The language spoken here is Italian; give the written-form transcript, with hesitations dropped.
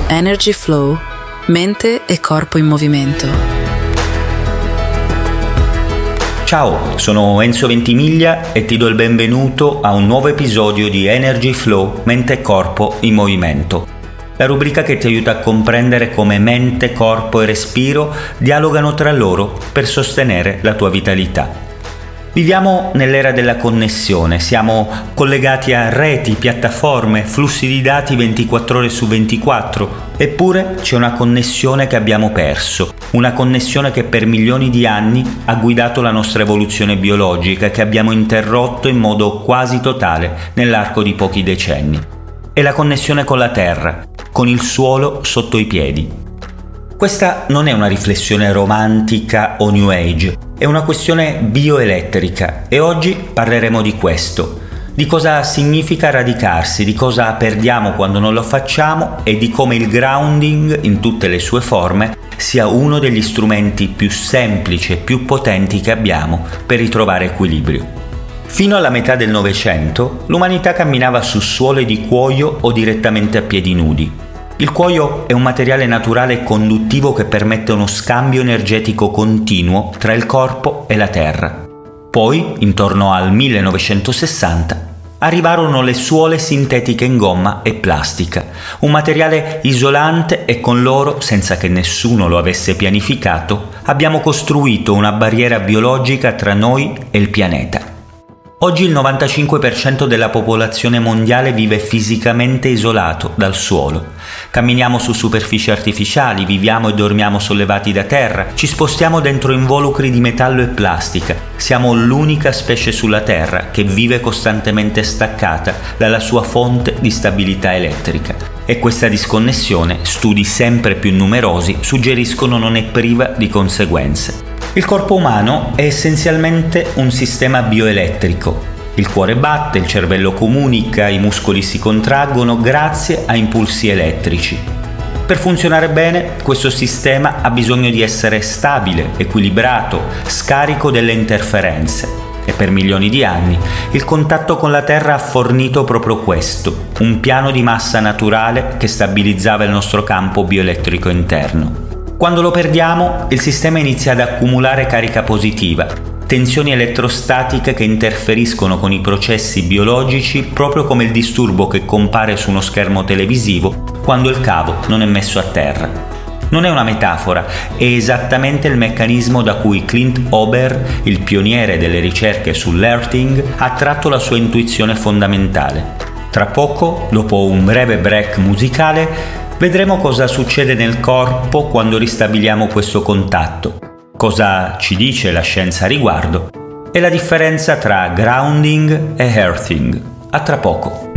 Energy Flow, mente e corpo in movimento. Ciao, sono Enzo Ventimiglia e ti do il benvenuto a un nuovo episodio di Energy Flow, mente e corpo in movimento. La rubrica che ti aiuta a comprendere come mente, corpo e respiro dialogano tra loro per sostenere la tua vitalità. Viviamo nell'era della connessione, siamo collegati a reti, piattaforme, flussi di dati 24 ore su 24, eppure c'è una connessione che abbiamo perso, una connessione che per milioni di anni ha guidato la nostra evoluzione biologica, che abbiamo interrotto in modo quasi totale nell'arco di pochi decenni. È la connessione con la terra, con il suolo sotto i piedi. Questa non è una riflessione romantica o New Age, è una questione bioelettrica e oggi parleremo di questo, di cosa significa radicarsi, di cosa perdiamo quando non lo facciamo e di come il grounding in tutte le sue forme sia uno degli strumenti più semplici e più potenti che abbiamo per ritrovare equilibrio. Fino alla metà del Novecento l'umanità camminava su suole di cuoio o direttamente a piedi nudi. Il cuoio è un materiale naturale e conduttivo che permette uno scambio energetico continuo tra il corpo e la terra. Poi, intorno al 1960, arrivarono le suole sintetiche in gomma e plastica, un materiale isolante e con loro, senza che nessuno lo avesse pianificato, abbiamo costruito una barriera biologica tra noi e il pianeta. Oggi il 95% della popolazione mondiale vive fisicamente isolato dal suolo. Camminiamo su superfici artificiali, viviamo e dormiamo sollevati da terra, ci spostiamo dentro involucri di metallo e plastica. Siamo l'unica specie sulla Terra che vive costantemente staccata dalla sua fonte di stabilità elettrica. E questa disconnessione, studi sempre più numerosi, suggeriscono non è priva di conseguenze. Il corpo umano è essenzialmente un sistema bioelettrico. Il cuore batte, il cervello comunica, i muscoli si contraggono grazie a impulsi elettrici. Per funzionare bene, questo sistema ha bisogno di essere stabile, equilibrato, scarico delle interferenze. E per milioni di anni il contatto con la Terra ha fornito proprio questo, un piano di massa naturale che stabilizzava il nostro campo bioelettrico interno. Quando lo perdiamo, il sistema inizia ad accumulare carica positiva, tensioni elettrostatiche che interferiscono con i processi biologici proprio come il disturbo che compare su uno schermo televisivo quando il cavo non è messo a terra. Non è una metafora, è esattamente il meccanismo da cui Clint Ober, il pioniere delle ricerche sull'earthing, ha tratto la sua intuizione fondamentale. Tra poco, dopo un breve break musicale, vedremo cosa succede nel corpo quando ristabiliamo questo contatto, cosa ci dice la scienza a riguardo e la differenza tra grounding e earthing. A tra poco.